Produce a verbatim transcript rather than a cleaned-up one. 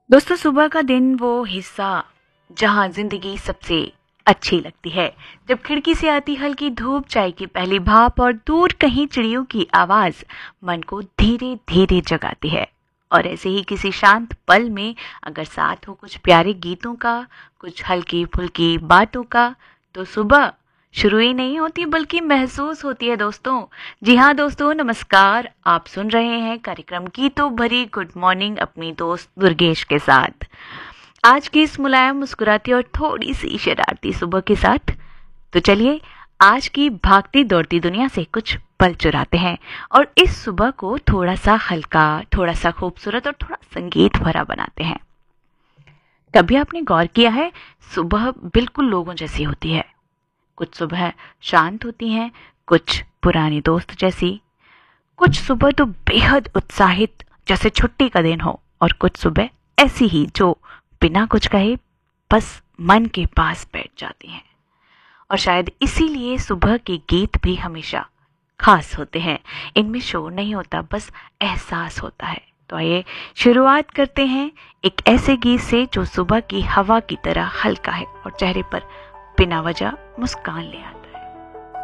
दोस्तों, सुबह का दिन वो हिस्सा जहां जिंदगी सबसे अच्छी लगती है। जब खिड़की से आती हल्की धूप, चाय की पहली भाप और दूर कहीं चिड़ियों की आवाज मन को धीरे धीरे जगाती है। और ऐसे ही किसी शांत पल में अगर साथ हो कुछ प्यारे गीतों का, कुछ हल्की फुल्की बातों का, तो सुबह शुरू ही नहीं होती बल्कि महसूस होती है दोस्तों। जी हाँ दोस्तों, नमस्कार। आप सुन रहे हैं कार्यक्रम गीतों भरी गुड मॉर्निंग अपनी दोस्त दुर्गेश के साथ। आज की इस मुलायम, मुस्कुराती और थोड़ी सी शरारती सुबह के साथ तो चलिए आज की भागती दौड़ती दुनिया से कुछ पल चुराते हैं और इस सुबह को थोड़ा सा हल्का, थोड़ा सा खूबसूरत और थोड़ा संगीत भरा बनाते हैं। कभी आपने गौर किया है, सुबह बिल्कुल लोगों जैसी होती है। कुछ सुबह शांत होती हैं, कुछ पुरानी दोस्त जैसी, कुछ सुबह तो बेहद उत्साहित जैसे छुट्टी का दिन हो, और कुछ सुबह ऐसी ही जो बिना कुछ कहे बस मन के पास बैठ जाती हैं। और शायद इसीलिए सुबह के गीत भी हमेशा खास होते हैं। इनमें शोर नहीं होता, बस एहसास होता है। तो आइए शुरुआत करते हैं एक ऐसे गीत से जो सुबह की हवा की तरह हल्का है और चेहरे पर बिना वजह मुस्कान ले आता है।